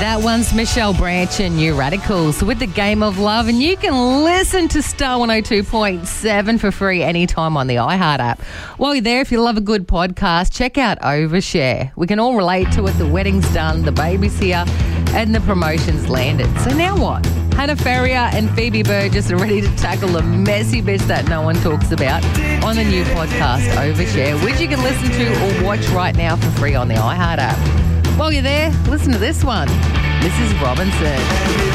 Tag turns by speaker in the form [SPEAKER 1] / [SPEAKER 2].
[SPEAKER 1] That one's Michelle Branch and New Radicals with the Game of Love. And you can listen to Star 102.7 for free anytime on the iHeart app. While you're there, if you love a good podcast, check out Overshare. We can all relate to it. The wedding's done, the baby's here, and the promotion's landed. So now what? Hannah Ferrier and Phoebe Burgess are ready to tackle the messy bits that no one talks about on the new podcast Overshare, which you can listen to or watch right now for free on the iHeart app. While you're there, listen to this one. This is Robinson.